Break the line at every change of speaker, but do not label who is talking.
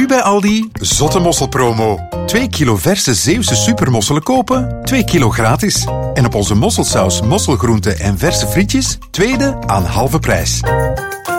bij Aldi, zotte mosselpromo. 2 kilo verse Zeeuwse supermosselen kopen, 2 kilo gratis. En op onze mosselsaus, mosselgroenten en verse frietjes, tweede aan halve prijs.